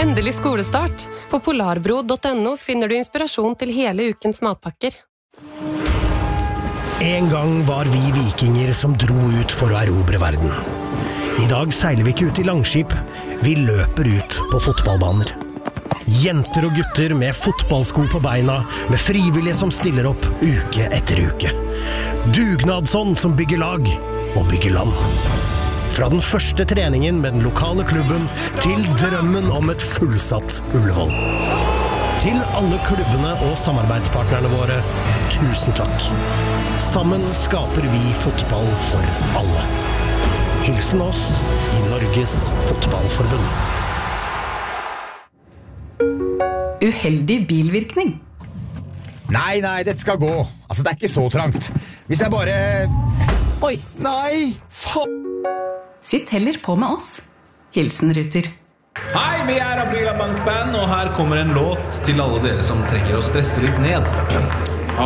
Endelig skolestart. På polarbro.no finner du inspirasjon til hele ukens matpakker. En gang var vi vikinger som dro ut for å erobre verden. I dag seiler vi ikke ut i langskip, vi løper ut på fotballbaner. Jenter og gutter med fotballsko på beina, med frivillige som stiller opp uke etter uke. Dugnadsånd som bygger lag og bygger land. Fra den første treningen med den lokale klubben til drømmen om et fullsatt Ullevål. Til alle klubbene og samarbeidspartnerne våre, tusen takk. Sammen skaper vi fotball for alle. Hilsen oss i Norges Fotballforbund. Uheldig bilvirkning. Nei, dette skal gå. Altså, det er ikke så trangt. Hvis jeg bare... Oi. Nei, faen. Sitt heller på med oss. Hilsen Ruter. Hei, vi Aprila Bankband, og her kommer en låt til alle dere som trenger å stresse litt ned.